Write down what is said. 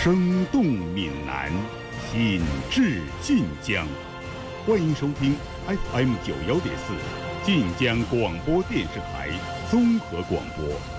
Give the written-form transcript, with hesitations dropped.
生动闽南，品质晋江。欢迎收听 FM91.4晋江广播电视台综合广播。